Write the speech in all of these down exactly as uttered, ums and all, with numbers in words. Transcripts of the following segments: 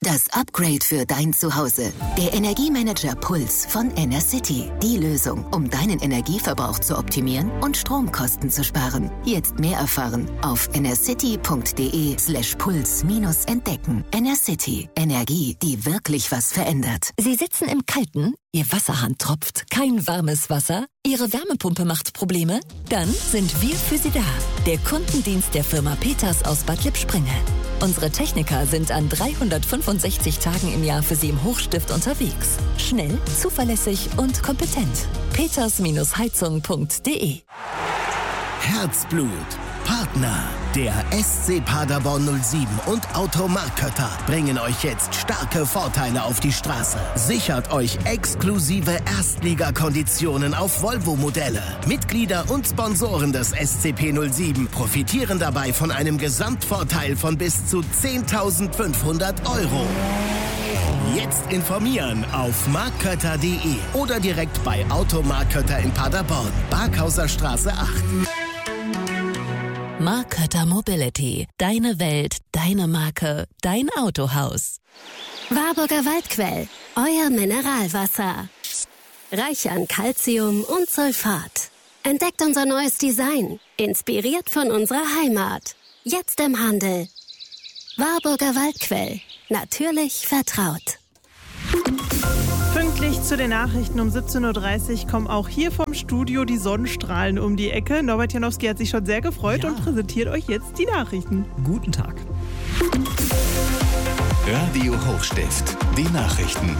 Das Upgrade für dein Zuhause. Der Energiemanager Puls von Enercity. Die Lösung, um deinen Energieverbrauch zu optimieren und Stromkosten zu sparen. Jetzt mehr erfahren auf enercity.de slash puls minus entdecken. Enercity. Energie, die wirklich was verändert. Sie sitzen im Kalten? Ihr Wasserhahn tropft, kein warmes Wasser? Ihre Wärmepumpe macht Probleme? Dann sind wir für Sie da. Der Kundendienst der Firma Peters aus Bad Lippspringe. Unsere Techniker sind an dreihundertfünfundsechzig Tagen im Jahr für Sie im Hochstift unterwegs. Schnell, zuverlässig und kompetent. peters Heizung punkt de Herzblut, Partner. Der S C Paderborn null sieben und Automarkötter bringen euch jetzt starke Vorteile auf die Straße. Sichert euch exklusive Erstligakonditionen auf Volvo-Modelle. Mitglieder und Sponsoren des S C P null sieben profitieren dabei von einem Gesamtvorteil von bis zu zehntausendfünfhundert Euro. Jetzt informieren auf markötter punkt de oder direkt bei Automarkötter in Paderborn, Barkhauser Straße acht. Markötter Mobility. Deine Welt, deine Marke, dein Autohaus. Warburger Waldquell. Euer Mineralwasser. Reich an Calcium und Sulfat. Entdeckt unser neues Design. Inspiriert von unserer Heimat. Jetzt im Handel. Warburger Waldquell. Natürlich vertraut. Pünktlich zu den Nachrichten um siebzehn Uhr dreißig kommen auch hier vom Studio die Sonnenstrahlen um die Ecke. Norbert Janowski hat sich schon sehr gefreut ja. und präsentiert euch jetzt die Nachrichten. Guten Tag. Radio Hochstift, die Nachrichten.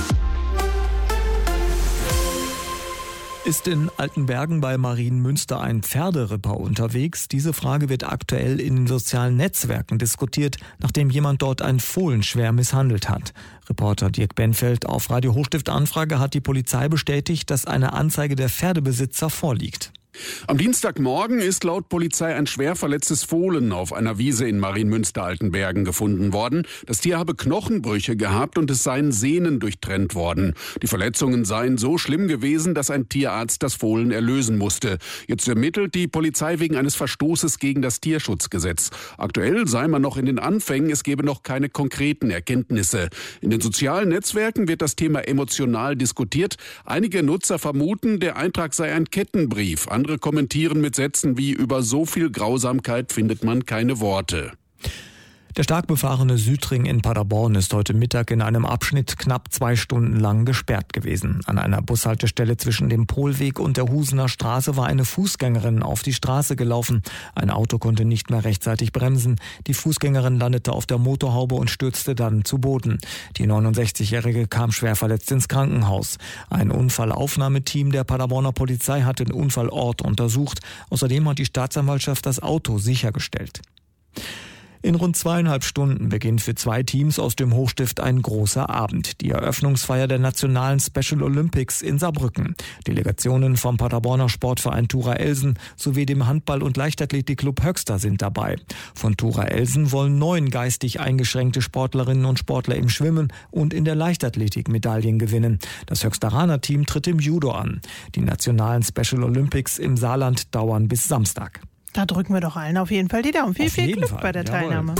Ist in Altenbergen bei Marienmünster ein Pferderipper unterwegs? Diese Frage wird aktuell in den sozialen Netzwerken diskutiert, nachdem jemand dort ein Fohlen schwer misshandelt hat. Reporter Dirk Benfeld auf Radio Hochstift Anfrage hat die Polizei bestätigt, dass eine Anzeige der Pferdebesitzer vorliegt. Am Dienstagmorgen ist laut Polizei ein schwer verletztes Fohlen auf einer Wiese in Marienmünster-Altenbergen gefunden worden. Das Tier habe Knochenbrüche gehabt und es seien Sehnen durchtrennt worden. Die Verletzungen seien so schlimm gewesen, dass ein Tierarzt das Fohlen erlösen musste. Jetzt ermittelt die Polizei wegen eines Verstoßes gegen das Tierschutzgesetz. Aktuell sei man noch in den Anfängen, es gebe noch keine konkreten Erkenntnisse. In den sozialen Netzwerken wird das Thema emotional diskutiert. Einige Nutzer vermuten, der Eintrag sei ein Kettenbrief. Andere kommentieren mit Sätzen wie: über so viel Grausamkeit findet man keine Worte. Der stark befahrene Südring in Paderborn ist heute Mittag in einem Abschnitt knapp zwei Stunden lang gesperrt gewesen. An einer Bushaltestelle zwischen dem Polweg und der Husener Straße war eine Fußgängerin auf die Straße gelaufen. Ein Auto konnte nicht mehr rechtzeitig bremsen. Die Fußgängerin landete auf der Motorhaube und stürzte dann zu Boden. Die neunundsechzigjährige kam schwer verletzt ins Krankenhaus. Ein Unfallaufnahmeteam der Paderborner Polizei hat den Unfallort untersucht. Außerdem hat die Staatsanwaltschaft das Auto sichergestellt. In rund zweieinhalb Stunden beginnt für zwei Teams aus dem Hochstift ein großer Abend. Die Eröffnungsfeier der nationalen Special Olympics in Saarbrücken. Delegationen vom Paderborner Sportverein Tura Elsen sowie dem Handball- und Leichtathletikclub Höxter sind dabei. Von Tura Elsen wollen neun geistig eingeschränkte Sportlerinnen und Sportler im Schwimmen und in der Leichtathletik Medaillen gewinnen. Das Höxteraner Team tritt im Judo an. Die nationalen Special Olympics im Saarland dauern bis Samstag. Da drücken wir doch allen auf jeden Fall die Daumen. Viel, auf viel Glück Fall. bei der Jawohl. Teilnahme.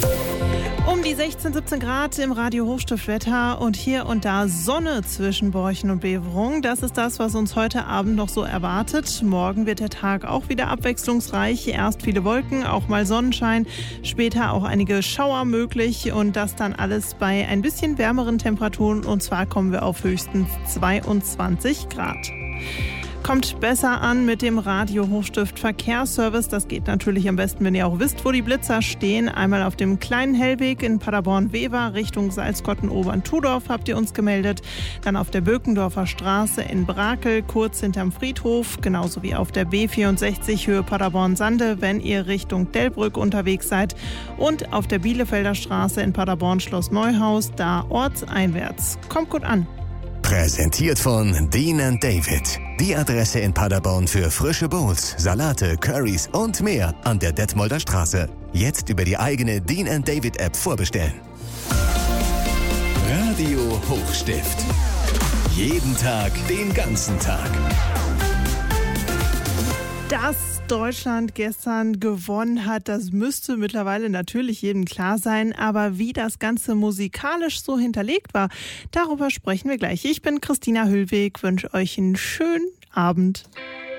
Um die sechzehn, siebzehn Grad im Radio Hochstiftwetter und hier und da Sonne zwischen Borchen und Beverung. Das ist das, was uns heute Abend noch so erwartet. Morgen wird der Tag auch wieder abwechslungsreich. Erst viele Wolken, auch mal Sonnenschein, später auch einige Schauer möglich und das dann alles bei ein bisschen wärmeren Temperaturen. Und zwar kommen wir auf höchstens zweiundzwanzig Grad. Kommt besser an mit dem Radio Hochstift Verkehrsservice. Das geht natürlich am besten, wenn ihr auch wisst, wo die Blitzer stehen. Einmal auf dem kleinen Hellweg in Paderborn-Wever Richtung Salzkotten-Obern-Tudorf habt ihr uns gemeldet. Dann auf der Bökendorfer Straße in Brakel, kurz hinterm Friedhof. Genauso wie auf der B vierundsechzig Höhe Paderborn-Sande, wenn ihr Richtung Delbrück unterwegs seid. Und auf der Bielefelder Straße in Paderborn-Schloss Neuhaus, da ortseinwärts. Kommt gut an. Präsentiert von Dean and David. Die Adresse in Paderborn für frische Bowls, Salate, Currys und mehr an der Detmolder Straße. Jetzt über die eigene Dean and David App vorbestellen. Radio Hochstift. Jeden Tag, den ganzen Tag. Das Deutschland gestern gewonnen hat, das müsste mittlerweile natürlich jedem klar sein. Aber wie das Ganze musikalisch so hinterlegt war, darüber sprechen wir gleich. Ich bin Christina Hüllweg, wünsche euch einen schönen Abend.